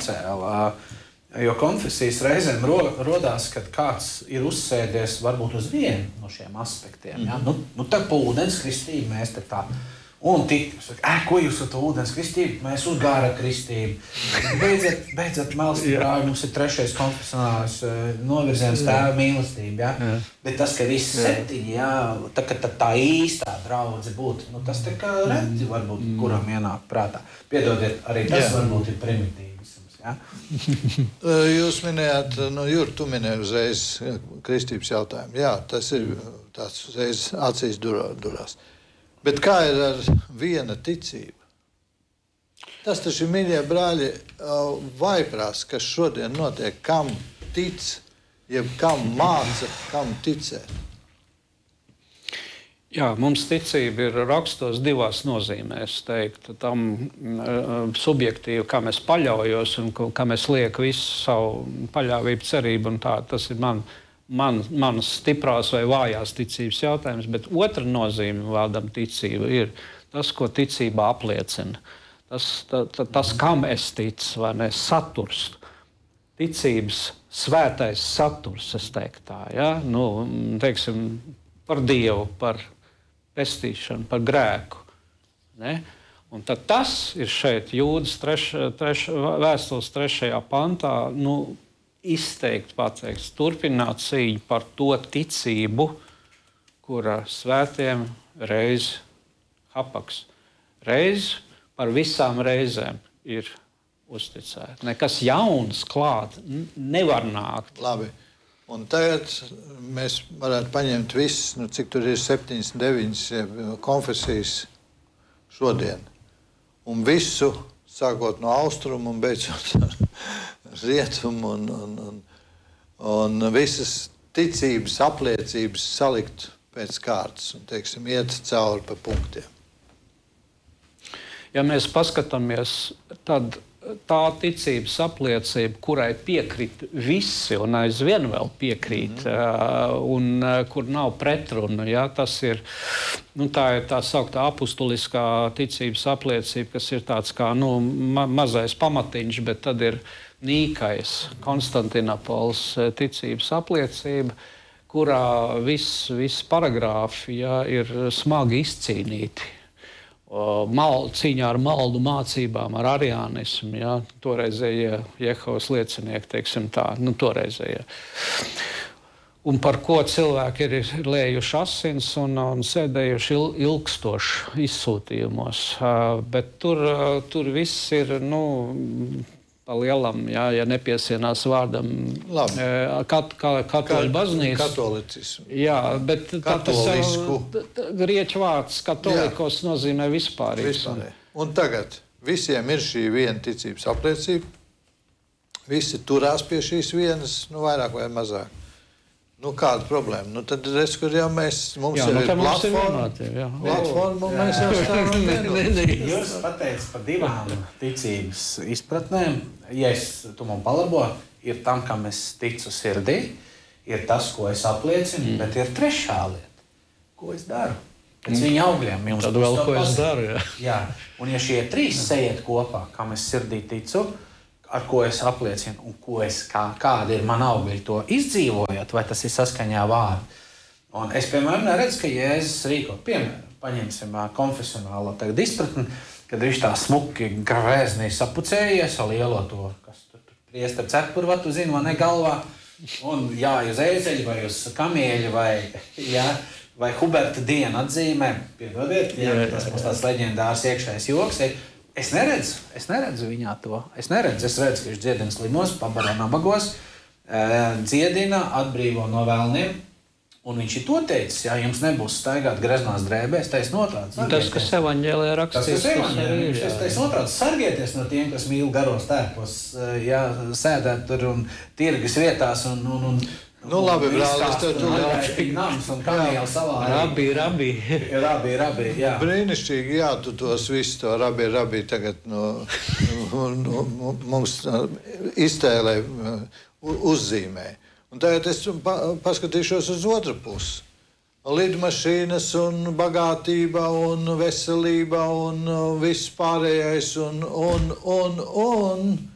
pacēla. Jo konfesijas reizēm rodās, kad kāds ir uzsēdies varbūt uz vienu no šiem aspektiem. Ja? Nu tā pa ūdens kristību mēs te tā. Un ko jūs ar to ūdens kristību? Mēs uzgāra kristību. Beidzat melst brāļi, mums ir 3. konfesionālais novirziens tēva mīlestība. Ja? Bet tas, ka visi 7, ja, tā īstā draudze būtu, tas tā kā reti varbūt, kuram ienāk prātā. Piedodiet, arī tas varbūt ir primitīvisms. Ja? Jūs minējāt, Jur, tu minēji uzreiz kristības jautājumu. Jā, tas ir tāds uzreiz acīs durās. Bet kā ir ar viena ticība? Tas taču ir, mīļie brāļi, vaiprās, kas šodien notiek, kam tic, jeb kam māca, kam ticēt. Jā, mums ticība ir rakstos 2 nozīmēs, teikt, tam subjektīvi, kā mēs paļaujos un kā mēs lieku visu savu paļāvību, cerību un tā, tas ir manas stiprās vai vājās ticības jautājums, bet otra nozīme vārdam ticība ir tas, ko ticība apliecina. Tas kam es ticu, vai ne, saturs. Ticības svētais saturs, es teiktu tā, ja? Teiksim, par Dievu, par pestīšanu, par grēku. Ne? Un tad tas ir šeit Jūdas vēstules 3. pantā, izteikti pateikts, turpināt cīņu par to ticību, kura svētiem reiz Hapaks. Reiz par visām reizēm ir uzticēta. Nekas jauns klāt nevar nākt. Labi. Un tagad mēs varētu paņemt visas, cik tur ir 7, 9 konfesijas šodien. Un visu, sākot no austrumu un beidzot rietumu un visas ticības apliecības salikt pēc kārtas un, teiksim, iet cauri pa punktiem. Ja mēs paskatāmies, tad tā ticības apliecība, kurai piekrīt visi un aizvien vēl piekrīt, un kur nav pretruna, ja, tas ir, tā ir tā sauktā apustuliskā ticības apliecība, kas ir tāds kā, mazais pamatiņš, bet tad ir Nīkais, Konstantinopols ticības apliecība, kurā viss paragrāfi ir smagi izcīnīti. Cīņā ar maldu mācībām, ar arianismu, ja, toreizējie Jehovas liecinieki, teiksim tā, toreizējie. Un par ko cilvēki ir lējuši asins un sēdējuši ilgstoši izsūtījumos. Bet tur viss ir, pa lielam, ja nepiesienās vārdam katoļu baznīca. Katolicismu. Jā, bet katolisku. Grieķu vārds katolikos nozīmē vispārīgs. Un tagad visiem ir šī viena ticības apliecība. Visi turās pie šīs vienas, vairāk vai mazāk. Kāda problēma? Tad redz, kur jau mums ir platforma, un mēs jau stāvam vienot. Jūs pateicat par 2 ticības izpratnēm. Ja tu man palabo, ir tam, kam es ticu sirdī, ir tas, ko es apliecinu, bet ir 3. lieta, ko es daru. Pēc viņa augļiem. Tad vēl, ko es daru, jā. Un ja šie 3 sajiet kopā, kam es sirdī ticu, ar ko es apliecinu un kāda ir mana augļi to izdzīvojot, vai tas ir saskaņā vārdu. Un es, piemēram, neredzu, ka Jēzus rīko, piemēram, paņemsim konfesionālo izpratni, kad viņš tā smuki gravēznī sapucējies ar lielo to, kas tur priesteri cepuru vatu, zinu, vai ne galvā, un uz ēzeļu vai uz kamieļu vai Huberta dienu atzīmē, piedodiet, tas mums tāds leģendārs iekšējais joks ir. Es neredzu viņā to. Es redzu, ka viņš dziedina slimos, pabaro nabagos, dziedina, atbrīvo no vēlniem. Un viņš ir to teicis, ja jums nebūs staigāt greznās drēbēs, taisno otrādi. Tas, kas evaņģēlijā rakstīts, viņš taisno otrādi sargieties no tiem, kas mīl garos tērpos, sēdēt tur un tirgas vietās un labi, brālis, tev tu Pignams un Kamieļa salā. Rabi. Rabi, jā. Brīnišķīgi, jā, tu tos visu to rabi tagad mums iztēlē uzzīmē. Un tagad es paskatīšos uz otru pusi. Lidmašīnas un bagātība un veselība un viss pārējais un